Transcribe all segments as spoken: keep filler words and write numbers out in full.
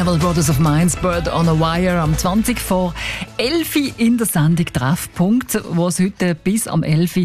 Neville Brothers of Mainz, Bird on a Wire, am zwanzig vor elf in der Sendung Treffpunkt, wo es heute bis am elf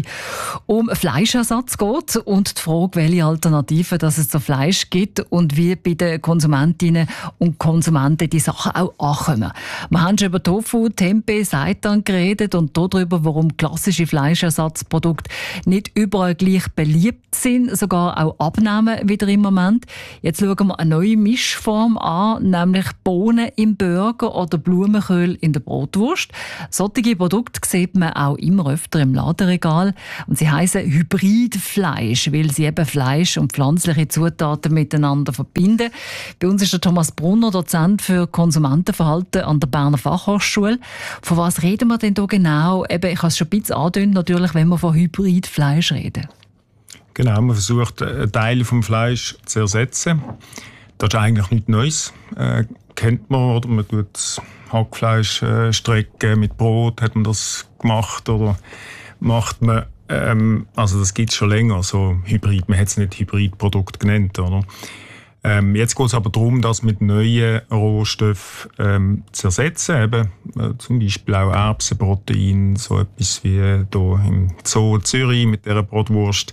um Fleischersatz geht und die Frage, welche Alternativen dass es zu Fleisch gibt und wie bei den Konsumentinnen und Konsumenten die Sachen auch ankommen. Wir haben schon über Tofu, Tempeh, Seitan geredet und darüber, warum klassische Fleischersatzprodukte nicht überall gleich beliebt sind, sogar auch abnehmen wieder im Moment. Jetzt schauen wir eine neue Mischform an, nämlich Bohnen im Burger oder Blumenkohl in der Brotwurst. Solche Produkte sieht man auch immer öfter im Ladenregal. Und sie heissen Hybridfleisch, weil sie eben Fleisch und pflanzliche Zutaten miteinander verbinden. Bei uns ist der Thomas Brunner, Dozent für Konsumentenverhalten an der Berner Fachhochschule. Von was reden wir denn da genau? Eben, ich habe es schon ein bisschen angedeutet, natürlich, wenn wir von Hybridfleisch reden. Genau, man versucht, einen Teil vom Fleisch zu ersetzen. Das ist eigentlich nichts Neues. Äh, kennt man, oder? Man tut Hackfleisch äh, strecken mit Brot, hat man das gemacht, oder macht man, ähm, also das gibt es schon länger, so Hybrid, man hat es nicht Hybridprodukt genannt, oder? Ähm, jetzt geht es aber darum, das mit neuen Rohstoffen ähm, zu ersetzen, eben, äh, zum Beispiel auch Erbsenprotein, so etwas wie hier im Zoo Zürich mit dieser Brotwurst.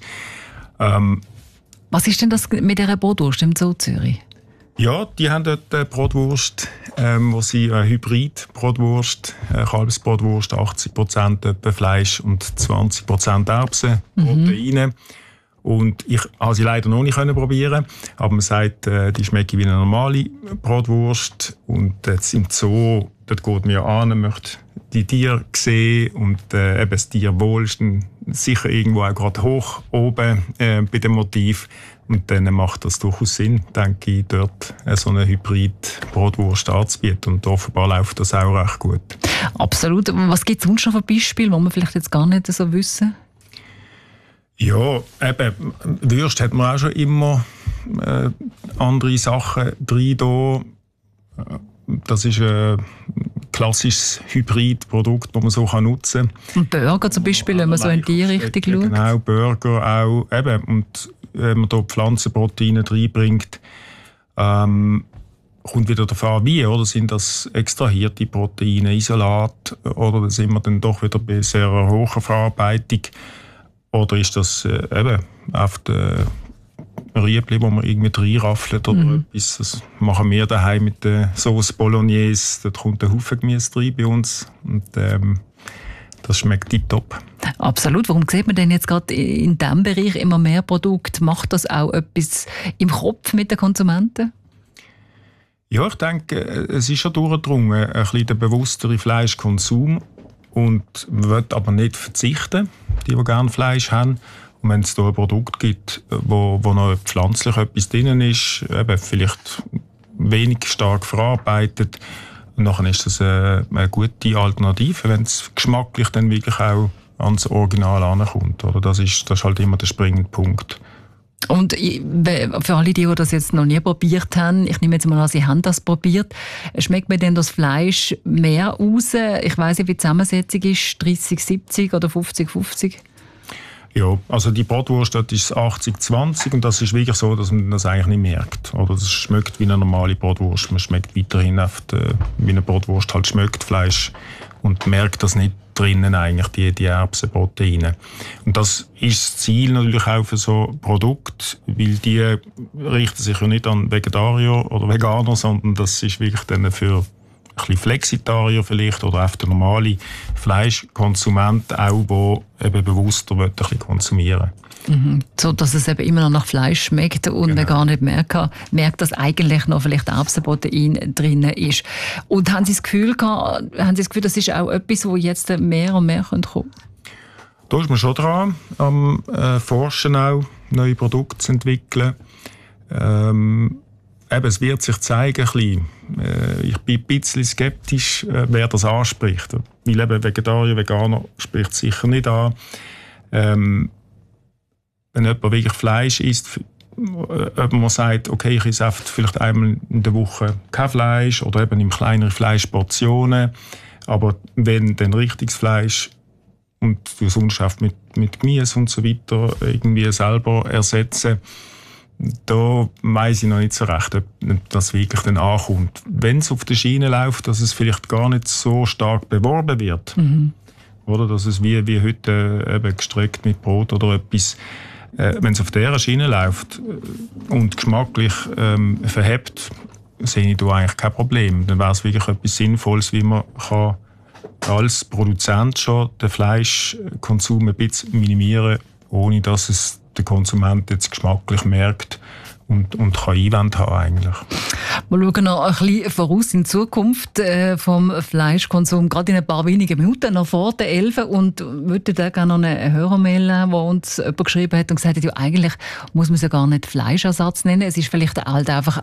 Ähm, Was ist denn das mit dieser Brotwurst im Zoo Zürich? Ja, die haben dort eine Brotwurst, ähm, wo sie eine Hybrid-Brotwurst, eine Kalbsbrotwurst, achtzig Prozent Fleisch und zwanzig Prozent Erbsenproteine. Mhm. Und ich habe sie leider noch nicht probieren, aber man sagt, äh, die schmecken wie eine normale Brotwurst. Und jetzt im Zoo, dort geht man ja an, man möchte die Tiere sehen und äh, eben das Tierwohl ist dann sicher irgendwo auch gerade hoch oben äh, bei dem Motiv. Und dann macht das durchaus Sinn, denke ich, dort so eine Hybrid-Brotwurst anzubieten. Und offenbar läuft das auch recht gut. Absolut. Was gibt es sonst noch für Beispiele, die wir vielleicht jetzt gar nicht so wissen? Ja, eben, Würste hat man auch schon immer äh, andere Sachen drin da. Das ist ein klassisches Hybridprodukt, das man so nutzen kann. Und Burger zum Beispiel, wenn man so in die Richtung schaut? Genau, Burger auch. Eben, und wenn man da Pflanzenproteine reinbringt, ähm, kommt wieder darauf an, wie, oder? Sind das extrahierte Proteine, Isolat, oder sind wir dann doch wieder bei sehr hoher Verarbeitung? Oder ist das äh, eben auf der Riebli, wo man irgendwie reinraffelt oder mhm. etwas? Das machen wir daheim mit der Sauce Bolognese. Da kommt ein Haufen Gemüse rein bei uns. Und ähm, das schmeckt tipptopp. Absolut. Warum sieht man denn jetzt gerade in diesem Bereich immer mehr Produkte? Macht das auch etwas im Kopf mit den Konsumenten? Ja, ich denke, es ist schon durchgedrungen, ein bisschen der bewusstere Fleischkonsum. Und man will aber nicht verzichten, die, die gerne Fleisch haben. Und wenn es da ein Produkt gibt, wo, wo noch pflanzlich etwas drin ist, eben vielleicht wenig stark verarbeitet, und dann ist das eine, eine gute Alternative, wenn es geschmacklich dann wirklich auch ans Original ankommt. Oder? Das ist, das ist halt immer der springende Punkt. Und für alle, die, die das jetzt noch nie probiert haben, ich nehme jetzt mal an, Sie haben das probiert, schmeckt mir denn das Fleisch mehr raus? Ich weiss nicht, wie die Zusammensetzung ist, dreißig siebzig oder fünfzig fünfzig? Ja, also die Brotwurst dort ist achtzig zwanzig und das ist wirklich so, dass man das eigentlich nicht merkt. Oder das schmeckt wie eine normale Brotwurst. Man schmeckt weiterhin oft, äh, wie eine Brotwurst halt schmeckt, Fleisch, und merkt das nicht drinnen eigentlich, die, die Erbsenproteine. Und das ist das Ziel natürlich auch für so Produkte, weil die richten sich ja nicht an Vegetarier oder Veganer, sondern das ist wirklich dann für ein bisschen Flexitarier vielleicht oder auch der normale Fleischkonsument auch, der eben bewusster ein bisschen konsumieren will. Mhm. So, dass es eben immer noch nach Fleisch schmeckt und genau. man gar nicht merkt, merkt, dass eigentlich noch vielleicht Erbsenprotein drin ist. Und haben Sie das Gefühl gehabt, haben Sie das Gefühl, das ist auch etwas, wo jetzt mehr und mehr kommen könnte? Da ist man schon dran, am äh, Forschen auch, neue Produkte zu entwickeln. Ähm, Eben, es wird sich zeigen, ein bisschen. Äh, ich bin ein bisschen skeptisch, äh, wer das anspricht. Weil eben Vegetarier, Veganer spricht es sicher nicht an. Ähm, wenn jemand wirklich Fleisch isst, ob man sagt, okay, ich esse vielleicht einmal in der Woche kein Fleisch oder eben in kleineren Fleischportionen. Aber wenn dann richtiges Fleisch und du sonst mit, mit Gemüse und so weiter irgendwie selber ersetzen, Da weiss ich noch nicht so recht, ob das wirklich dann ankommt. Wenn es auf der Schiene läuft, dass es vielleicht gar nicht so stark beworben wird. Mhm. Oder dass es wie, wie heute äh, eben gestreckt mit Brot oder etwas, äh, wenn es auf dieser Schiene läuft und geschmacklich ähm, verhebt, sehe ich da eigentlich kein Problem. Dann wäre es wirklich etwas Sinnvolles, wie man kann als Produzent schon den Fleischkonsum ein bisschen minimieren, ohne dass es der Konsument jetzt geschmacklich merkt und, und kann Einwände haben eigentlich. Wir schauen noch ein bisschen voraus in die Zukunft äh, vom Fleischkonsum, gerade in ein paar wenigen Minuten, noch vor der elf. Und würde da gerne noch eine Hörermail, wo uns jemand geschrieben hat und gesagt hat, ja, eigentlich muss man es ja gar nicht Fleischersatz nennen. Es ist vielleicht halt einfach